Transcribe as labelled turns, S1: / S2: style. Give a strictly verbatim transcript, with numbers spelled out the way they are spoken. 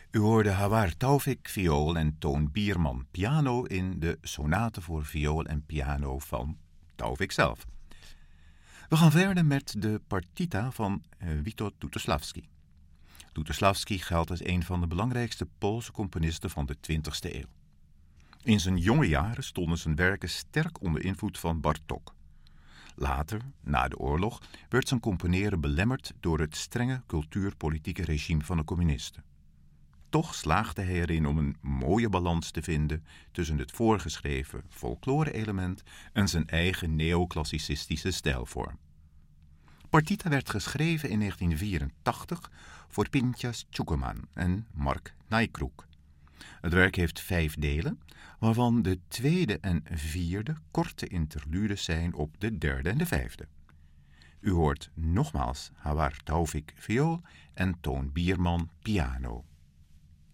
S1: U hoorde Hawar Taufik viool en Toon Bierman piano in de sonate voor viool en piano van Taufik zelf. We gaan verder met de partita van uh, Witold Lutosławski. Lutosławski geldt als een van de belangrijkste Poolse componisten van de twintigste eeuw. In zijn jonge jaren stonden zijn werken sterk onder invloed van Bartók. Later, na de oorlog, werd zijn componeren belemmerd door het strenge cultuurpolitieke regime van de communisten. Toch slaagde hij erin om een mooie balans te vinden tussen het voorgeschreven folklore-element en zijn eigen neoclassicistische stijlvorm. Partita werd geschreven in negentien vierentachtig voor Pinchas Tjukeman en Mark Najkruk. Het werk heeft vijf delen, waarvan de tweede en vierde korte interludes zijn op de derde en de vijfde. U hoort nogmaals Hawar Taufik viool en Toon Bierman piano.